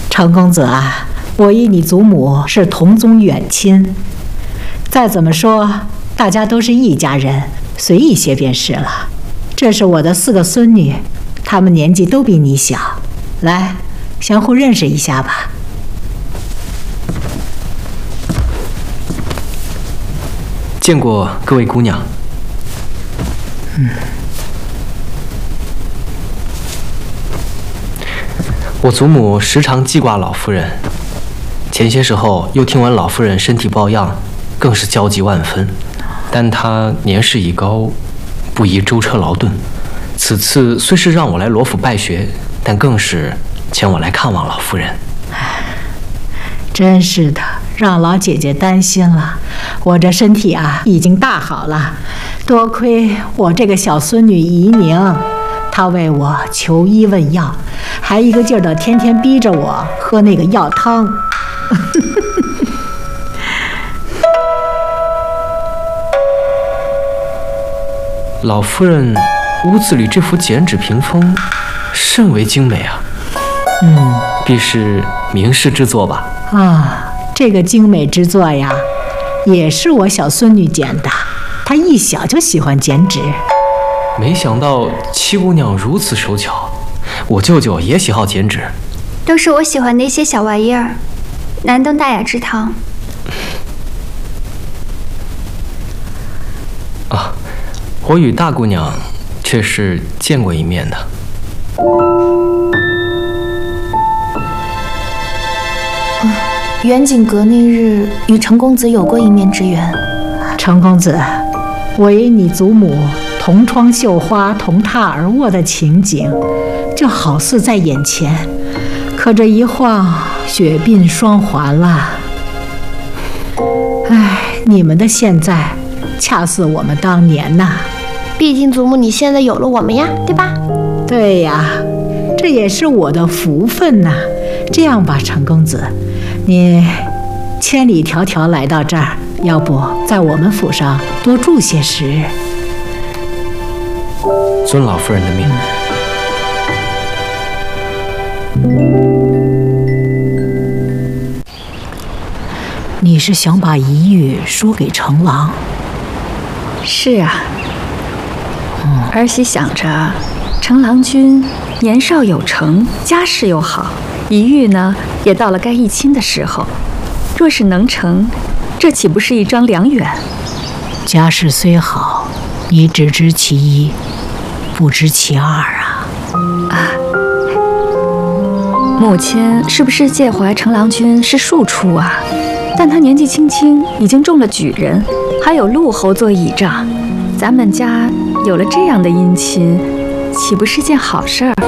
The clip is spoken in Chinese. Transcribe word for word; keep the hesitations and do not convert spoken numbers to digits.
程公子啊，我与你祖母是同宗远亲，再怎么说，大家都是一家人，随意些便是了。这是我的四个孙女，她们年纪都比你小，来，相互认识一下吧。 见过各位姑娘。 嗯。 我祖母时常记挂老夫人，前些时候又听闻老夫人身体抱恙，更是焦急万分。但她年事已高，不宜舟车劳顿。此次虽是让我来罗府拜学，但更是请我来看望老夫人。 真是的，让老姐姐担心了。我这身体啊，已经大好了，多亏我这个小孙女怡宁，她为我求医问药，还一个劲儿的天天逼着我喝那个药汤。 老夫人屋子里这幅剪纸屏风甚为精美啊。 嗯， 必是名士之作吧？ 啊，这个精美之作呀，也是我小孙女剪的。她一小就喜欢剪纸。 没想到七姑娘如此手巧，我舅舅也喜好剪纸。 都是我喜欢的一些小玩意儿，难登大雅之堂。 啊，我与大姑娘却是见过一面的。 嗯，远景阁那日与程公子有过一面之缘。 程公子，我与你祖母同窗绣花、同榻而卧的情景，就好似在眼前。可这一晃，雪鬓霜还了。唉，你们的现在，恰似我们当年呐。 毕竟祖母你现在有了我们呀，对吧？ 对呀，这也是我的福分呐。这样吧，程公子，你千里迢迢来到这儿，要不在我们府上多住些时日？ 遵老夫人的命。 你是想把一玉说给程郎？ 是啊。嗯，儿媳想着，程郎君年少有成，家世又好，一玉呢也到了该议亲的时候，若是能成，这岂不是一桩良缘？ 家世虽好，你只知其一，不知其二啊！ 啊，母亲是不是介怀程郎君是庶出啊？但他年纪轻轻，已经中了举人，还有陆侯做倚仗，咱们家有了这样的姻亲，岂不是件好事儿？